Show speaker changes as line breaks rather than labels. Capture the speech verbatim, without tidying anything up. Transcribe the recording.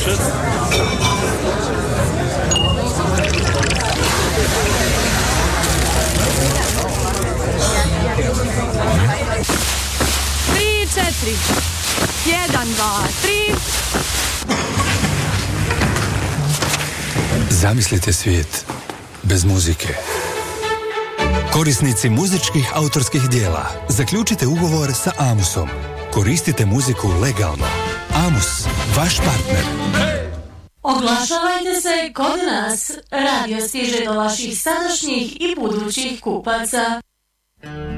Tri, četiri. Jedan, dva, tri.
Zamislite svijet bez muzike. Korisnici muzičkih autorskih dijela, zaključite ugovor sa Amusom. Koristite muziku legalno. Amus, vaš partner.
Oglašavajte se kod nas. Radio stiže do vaših sadašnjih i budućih kupaca.